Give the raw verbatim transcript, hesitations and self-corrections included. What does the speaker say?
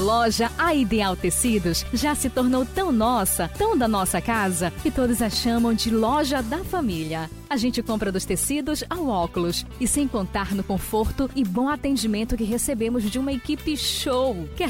loja A Ideal Tecidos já se tornou tão nossa, tão da nossa casa, que todos a chamam de loja da família. A gente compra dos tecidos ao óculos, e sem contar no conforto e bom atendimento que recebemos de uma equipe show. Quer